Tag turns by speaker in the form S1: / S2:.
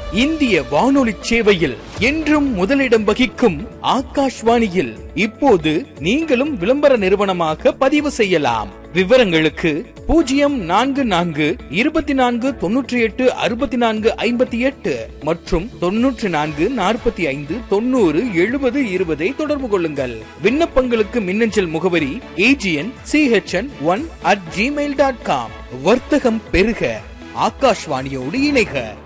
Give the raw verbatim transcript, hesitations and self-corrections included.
S1: இந்திய வானொலி சேவையில் என்றும் முதலிடம் வகிக்கும் ஆகாஷ்வாணியில் இப்போது நீங்களும் விளம்பர நிறுவனமாக பதிவு செய்யலாம். விவரங்களுக்கு பூஜ்ஜியம் நான்கு நான்கு இருபத்தி நான்கு தொன்னூற்றி எட்டு அறுபத்தி நான்கு ஐம்பத்தி எட்டு மற்றும் தொன்னூற்றி நான்கு நாற்பத்தி ஐந்து தொண்ணூறு எழுபது இருபதை தொடர்பு கொள்ளுங்கள். விண்ணப்பங்களுக்கு மின்னஞ்சல் முகவரி AGN CHN one at Gmail dot com. வர்த்தகம் பெருக, ஆகாஷ்வாணியோடு இணைக.